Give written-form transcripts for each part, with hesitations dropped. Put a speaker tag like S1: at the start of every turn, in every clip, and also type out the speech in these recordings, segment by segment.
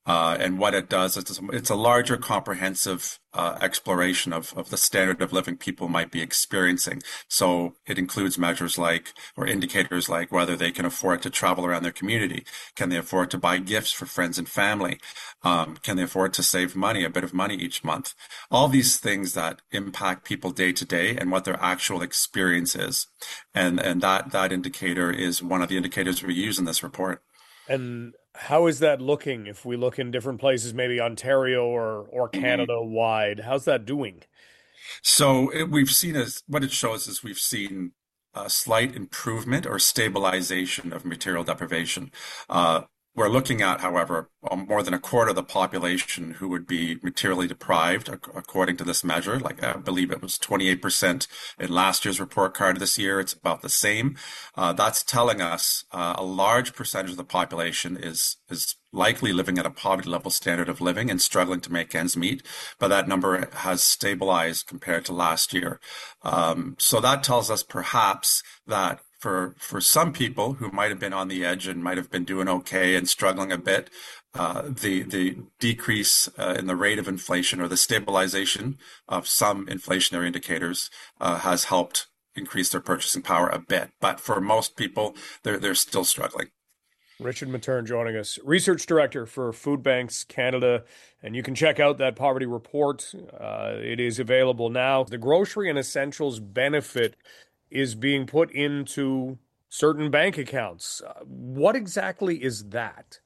S1: And what it does is it's a larger, comprehensive exploration of the standard of living people might be experiencing. So it includes measures like, or indicators like whether they can afford to travel around their community. Can they afford to buy gifts for friends and family? Can they afford to save money, a bit of money each month? All these things that impact people day to day and what their actual experience is. And that indicator is one of the indicators we use in this report.
S2: And how is that looking if we look in different places, maybe Ontario or Canada wide? How's that doing?
S1: So we've seen as what it shows is we've seen a slight improvement or stabilization of material deprivation. We're looking at, however, more than a quarter of the population who would be materially deprived, according to this measure. Like I believe it was 28% in last year's report card this year. It's about the same. That's telling us a large percentage of the population is likely living at a poverty level standard of living and struggling to make ends meet, but that number has stabilized compared to last year. So that tells us perhaps that for some people who might have been on the edge and might have been doing okay and struggling a bit, the decrease in the rate of inflation or the stabilization of some inflationary indicators has helped increase their purchasing power a bit. But for most people, they're still struggling.
S2: Richard Matern joining us, Research Director for Food Banks Canada. And you can check out that poverty report. It is available now. The grocery and essentials benefit is being put into certain bank accounts. What exactly is that?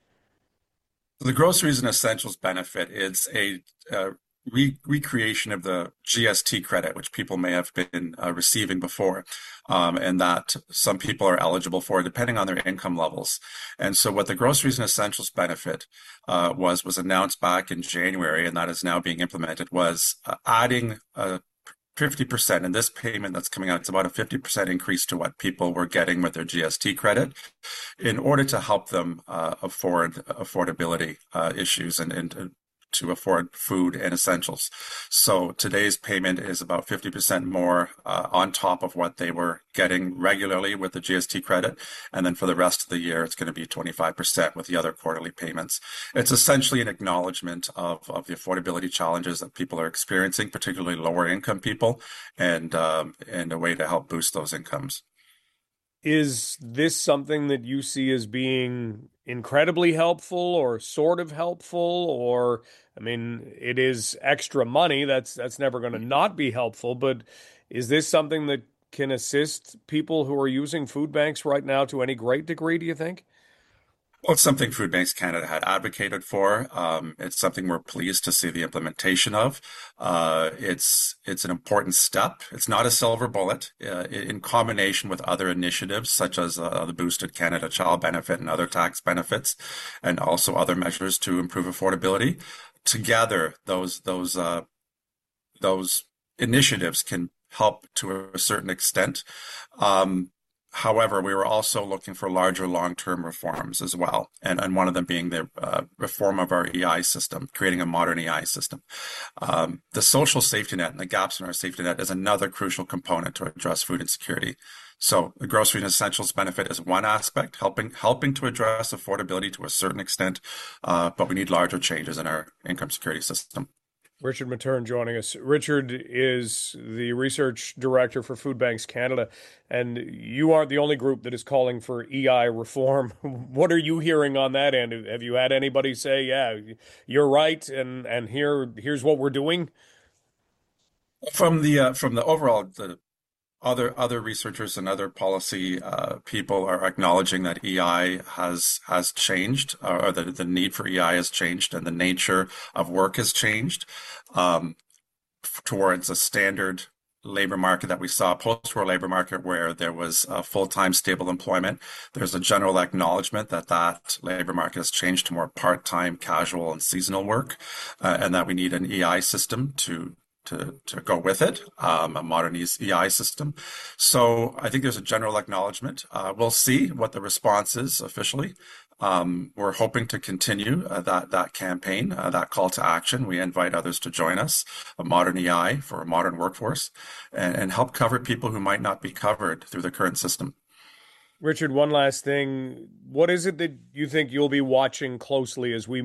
S1: The groceries and essentials benefit is a recreation of the GST credit, which people may have been receiving before, and that some people are eligible for depending on their income levels. And so what the groceries and essentials benefit was announced back in January, and that is now being implemented, was adding 50%. And this payment that's coming out, it's about a 50% increase to what people were getting with their GST credit in order to help them afford affordability issues and to afford food and essentials. So today's payment is about 50% more on top of what they were getting regularly with the GST credit. And then for the rest of the year, it's going to be 25% with the other quarterly payments. It's essentially an acknowledgement of the affordability challenges that people are experiencing, particularly lower income people, and a way to help boost those incomes.
S2: Is this something that you see as being incredibly helpful or sort of helpful? Or, I mean, it is extra money. That's never going to not be helpful. But is this something that can assist people who are using food banks right now to any great degree, do you think?
S1: Well, it's something Food Banks Canada had advocated for. It's something we're pleased to see the implementation of. It's an important step. It's not a silver bullet. In combination with other initiatives such as the boosted Canada Child Benefit and other tax benefits, and also other measures to improve affordability. Together, those initiatives can help to a certain extent. However, we were also looking for larger long-term reforms as well, and one of them being the reform of our EI system, creating a modern EI system. The social safety net and the gaps in our safety net is another crucial component to address food insecurity. So the grocery and essentials benefit is one aspect, helping to address affordability to a certain extent, but we need larger changes in our income security system.
S2: Richard Matern joining us. Richard is the research director for Food Banks Canada, and you aren't the only group that is calling for EI reform. What are you hearing on that end? Have you had anybody say, "Yeah, you're right," and here's what we're doing?
S1: From the overall the other researchers and other policy people are acknowledging that EI has changed, or the need for EI has changed, and the nature of work has changed towards a standard labor market that we saw post-war labor market where there was full-time stable employment. There's a general acknowledgement that that labor market has changed to more part-time, casual, and seasonal work, and that we need an EI system to go with it, a modern EI system. So I think there's a general acknowledgement. We'll see what the response is officially. We're hoping to continue that campaign, that call to action. We invite others to join us, a modern EI for a modern workforce, and help cover people who might not be covered through the current system.
S2: Richard, one last thing. What is it that you think you'll be watching closely as we